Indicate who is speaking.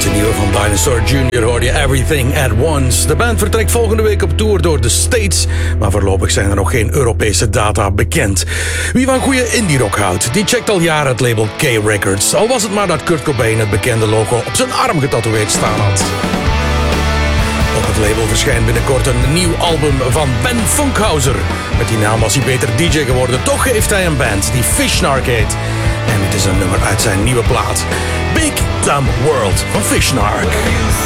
Speaker 1: Uit de nieuwe van Dinosaur Jr. hoor je Everything at Once. De band vertrekt volgende week op tour door de States, maar voorlopig zijn er nog geen Europese data bekend. Wie van goede indie rock houdt, die checkt al jaren het label K-Records. Al was het maar dat Kurt Cobain het bekende logo op zijn arm getatoeëerd staan had. Op het label verschijnt binnenkort een nieuw album van Ben Funkhauser. Met die naam was hij beter DJ geworden, toch heeft hij een band die Fishnark heet. En het is een nummer uit zijn nieuwe plaat, Big Dumb World van Fishnark.